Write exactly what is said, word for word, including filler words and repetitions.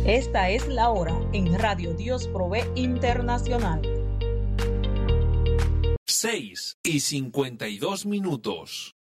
Esta es la hora en Radio Dios Provee Internacional. seis y cincuenta y dos minutos.